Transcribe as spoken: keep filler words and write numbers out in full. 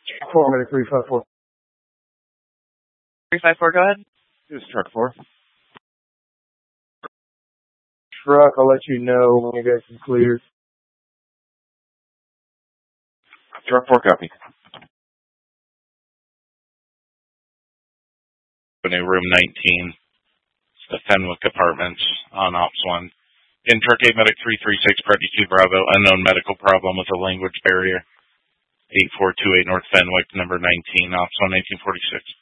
Four minute three five four. Three five four. Go ahead. This is truck four. Truck, I'll let you know when you guys are cleared. Truck four, copy. New room nineteen. It's the Fenwick Apartments on Ops one. In truck eight medic three three six, party two Bravo, unknown medical problem with a language barrier. eight four two eight North Fenwick, number nineteen, Ops one nineteen forty-six.